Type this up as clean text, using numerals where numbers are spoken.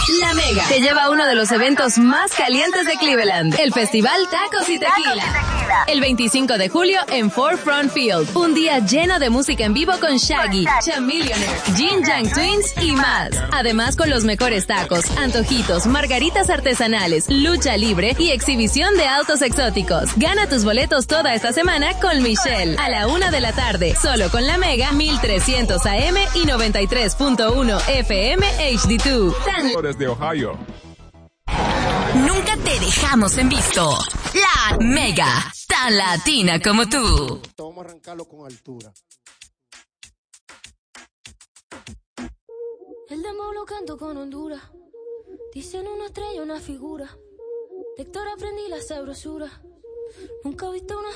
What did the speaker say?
La Mega te lleva a uno de los eventos más calientes de Cleveland, el Festival Tacos y Tequila. El 25 de julio en Forefront Field. Un día lleno de música en vivo con Shaggy, Chamillionaire, Jin Yang Twins y más. Además con los mejores tacos, antojitos, margaritas artesanales, lucha libre y exhibición de autos exóticos. Gana tus boletos toda esta semana con Michelle a la 1 de la tarde. Solo con La Mega 1300 AM y 93.1 FM HD2. Desde Ohio. Nunca te dejamos en visto. La Mega, tan latina como tú. Vamos a arrancarlo con altura. El demo lo canto con Honduras. Dicen una estrella, una figura. De Héctor aprendí la sabrosura. Nunca he visto una